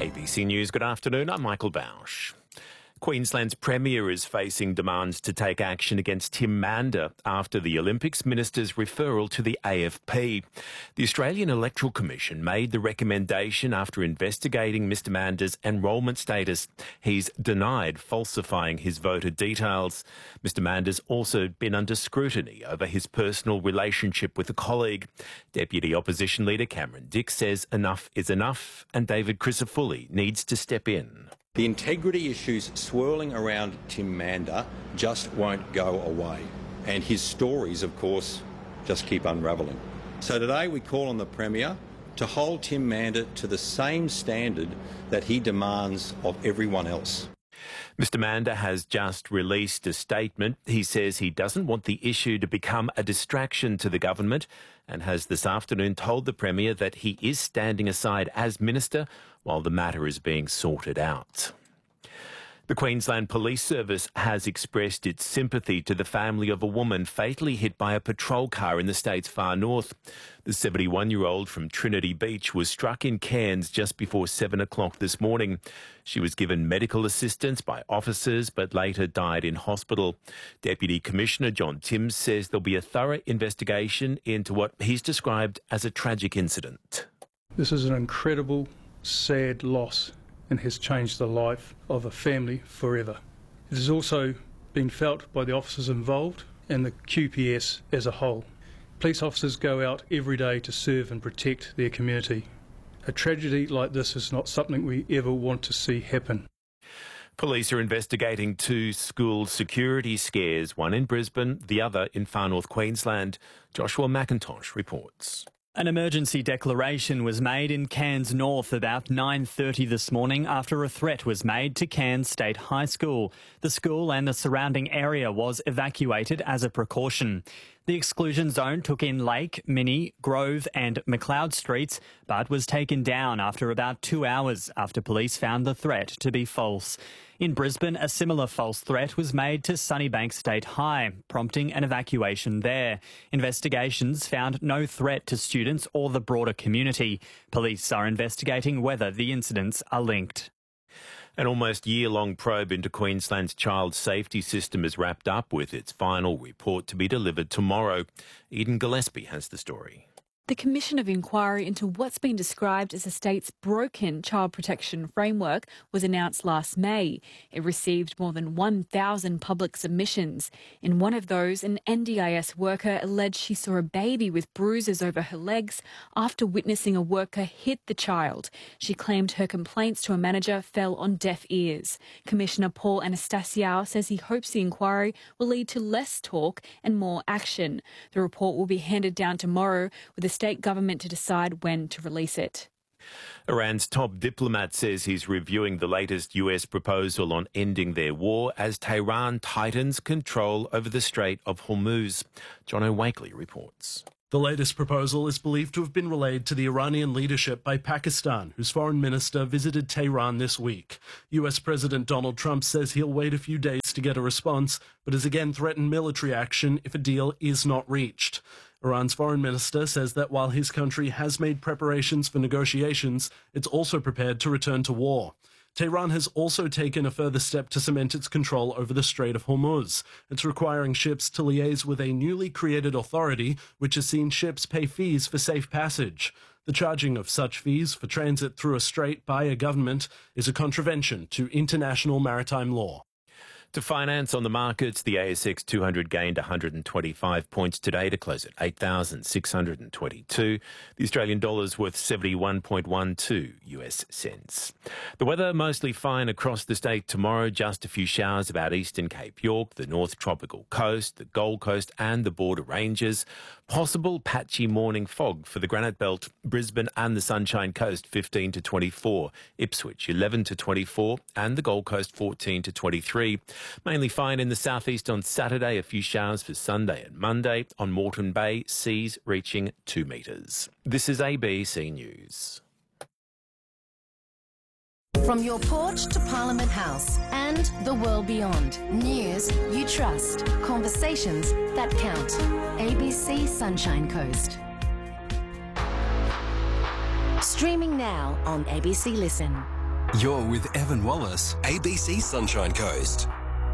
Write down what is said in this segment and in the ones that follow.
ABC News, good afternoon. I'm Michael Bausch. Queensland's Premier is facing demands to take action against Tim Mander after the Olympics minister's referral to the AFP. The Australian Electoral Commission made the recommendation after investigating Mr Mander's enrolment status. He's denied falsifying his voter details. Mr Mander's also been under scrutiny over his personal relationship with a colleague. Deputy Opposition Leader Cameron Dick says enough is enough and David Crisafulli needs to step in. The integrity issues swirling around Tim Mander just won't go away. And his stories, of course, just keep unravelling. So today we call on the Premier to hold Tim Mander to the same standard that he demands of everyone else. Mr Mander has just released a statement. He says he doesn't want the issue to become a distraction to the government and has this afternoon told the Premier that he is standing aside as Minister while the matter is being sorted out. The Queensland Police Service has expressed its sympathy to the family of a woman fatally hit by a patrol car in the state's far north. The 71-year-old from Trinity Beach was struck in Cairns just before 7 o'clock this morning. She was given medical assistance by officers but later died in hospital. Deputy Commissioner John Timms says there'll be a thorough investigation into what he's described as a tragic incident. This is an incredible, sad loss and has changed the life of a family forever. It has also been felt by the officers involved and the QPS as a whole. Police officers go out every day to serve and protect their community. A tragedy like this is not something we ever want to see happen. Police are investigating two school security scares, one in Brisbane, the other in far north Queensland. Joshua McIntosh reports. An emergency declaration was made in Cairns North about 9:30 this morning after a threat was made to Cairns State High School. The school and the surrounding area was evacuated as a precaution. The exclusion zone took in Lake, Minnie, Grove and McLeod streets, but was taken down after about 2 hours after police found the threat to be false. In Brisbane, a similar false threat was made to Sunnybank State High, prompting an evacuation there. Investigations found no threat to students or the broader community. Police are investigating whether the incidents are linked. An almost year-long probe into Queensland's child safety system is wrapped up with its final report to be delivered tomorrow. Eden Gillespie has the story. The Commission of Inquiry into what's been described as the state's broken child protection framework was announced last May. It received more than 1,000 public submissions. In one of those, an NDIS worker alleged she saw a baby with bruises over her legs after witnessing a worker hit the child. She claimed her complaints to a manager fell on deaf ears. Commissioner Paul Anastasiou says he hopes the inquiry will lead to less talk and more action. The report will be handed down tomorrow with the state government to decide when to release it. Iran's top diplomat says he's reviewing the latest US proposal on ending their war as Tehran tightens control over the Strait of Hormuz. John O'Wakely reports. The latest proposal is believed to have been relayed to the Iranian leadership by Pakistan, whose foreign minister visited Tehran this week. US President Donald Trump says he'll wait a few days to get a response, but has again threatened military action if a deal is not reached. Iran's foreign minister says that while his country has made preparations for negotiations, it's also prepared to return to war. Tehran has also taken a further step to cement its control over the Strait of Hormuz. It's requiring ships to liaise with a newly created authority, which has seen ships pay fees for safe passage. The charging of such fees for transit through a strait by a government is a contravention to international maritime law. To finance on the markets, the ASX 200 gained 125 points today to close at 8,622. The Australian dollar's worth 71.12 US cents. The weather mostly fine across the state tomorrow, just a few showers about eastern Cape York, the North Tropical Coast, the Gold Coast and the Border Ranges. Possible patchy morning fog for the Granite Belt, Brisbane and the Sunshine Coast 15 to 24, Ipswich 11 to 24 and the Gold Coast 14 to 23. Mainly fine in the southeast on Saturday, a few showers for Sunday and Monday. On Moreton Bay, seas reaching 2 metres. This is ABC News. From your porch to Parliament House and the world beyond. News you trust. Conversations that count. ABC Sunshine Coast. Streaming now on ABC Listen. You're with Evan Wallace, ABC Sunshine Coast.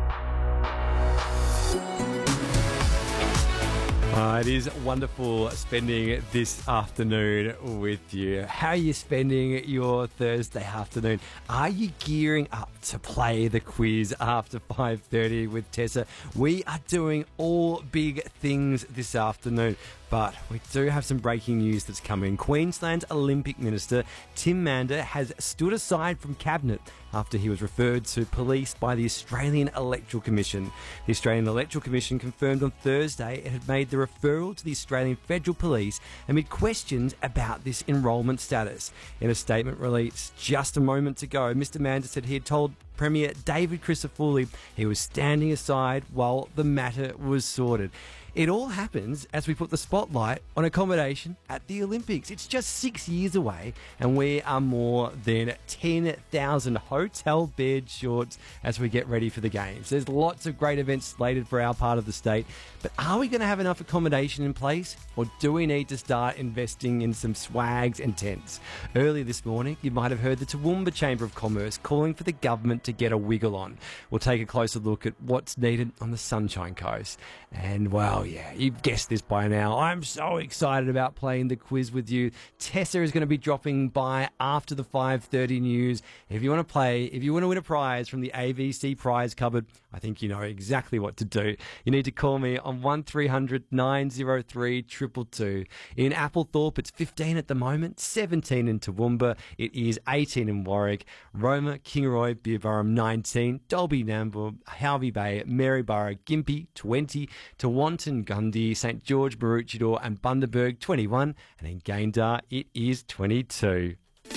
It is wonderful spending this afternoon with you. How are you spending your Thursday afternoon? Are you gearing up to play the quiz after 5:30 with Tessa? We are doing all big things this afternoon, but we do have some breaking news that's coming. Queensland's Olympic Minister Tim Mander has stood aside from Cabinet after he was referred to police by the Australian Electoral Commission. The Australian Electoral Commission confirmed on Thursday it had made the referral to the Australian Federal Police amid questions about this enrolment status. In a statement released just a moment ago, Mr Mander said he had told Premier David Crisafulli he was standing aside while the matter was sorted. It all happens as we put the spotlight on accommodation at the Olympics. It's just 6 years away, and we are more than 10,000 hotel beds short as we get ready for the Games. There's lots of great events slated for our part of the state, but are we going to have enough accommodation in place, or do we need to start investing in some swags and tents? Earlier this morning, you might have heard the Toowoomba Chamber of Commerce calling for the government to get a wiggle on. We'll take a closer look at what's needed on the Sunshine Coast. And, well, yeah, you've guessed this by now. I'm so excited about playing the quiz with you. Tessa is going to be dropping by after the 5:30 news. If you want to play, if you want to win a prize from the AVC prize cupboard, I think you know exactly what to do. You need to call me on 1300 903 222. In Applethorpe, it's 15 at the moment, 17 in Toowoomba, it is 18 in Warwick, Roma, Kingaroy, Beerburrum 19, Dalby, Nambour, Halvey Bay, Maryborough, Gympie 20, Tewantin, Gundy, St George, Maroochydore and Bundaberg 21, and in Gayndah it is 22.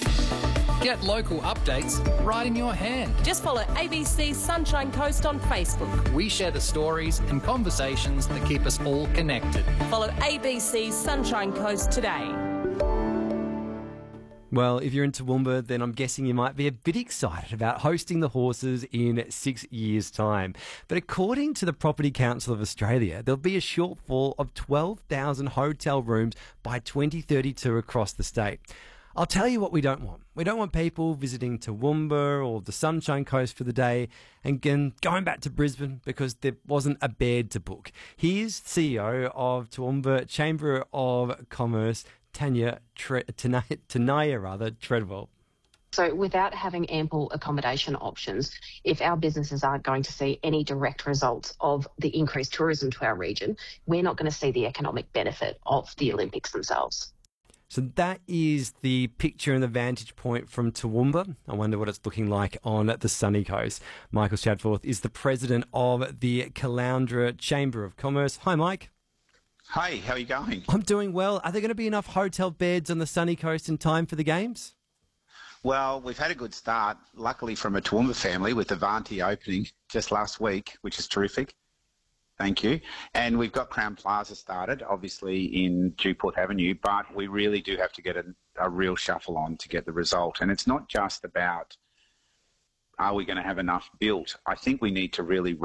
Get local updates right in your hand. Just follow ABC Sunshine Coast on Facebook. We share the stories and conversations that keep us all connected. Follow ABC Sunshine Coast today. Well, if you're in Toowoomba, then I'm guessing you might be a bit excited about hosting the horses in 6 years' time. But according to the Property Council of Australia, there'll be a shortfall of 12,000 hotel rooms by 2032 across the state. I'll tell you what we don't want. We don't want people visiting Toowoomba or the Sunshine Coast for the day and again going back to Brisbane because there wasn't a bed to book. Here's CEO of Toowoomba Chamber of Commerce, Tanaya Treadwell. So without having ample accommodation options, if our businesses aren't going to see any direct results of the increased tourism to our region, we're not going to see the economic benefit of the Olympics themselves. So that is the picture and the vantage point from Toowoomba. I wonder what it's looking like on the sunny coast. Michael Shadforth is the president of the Caloundra Chamber of Commerce. Hi, Mike. Hi, how are you going? I'm doing well. Are there going to be enough hotel beds on the sunny coast in time for the Games? Well, we've had a good start, luckily from a Toowoomba family with Avanti opening just last week, which is terrific. Thank you. And we've got Crown Plaza started, obviously in Dewport Avenue, but we really do have to get a real shuffle on to get the result. And it's not just about are we going to have enough built. I think we need to really